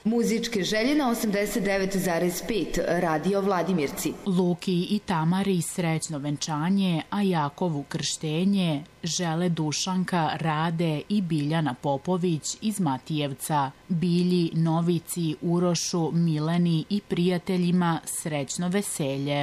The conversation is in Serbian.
Muzičke želje na 89,5 Radio Vladimirci. Luki i Tamari srećno venčanje, a Jakovu krštenje žele Dušanka, Rade i Biljana Popović iz Matijevca. Bilji, Novici, Urošu, Mileni i prijateljima srećno veselje.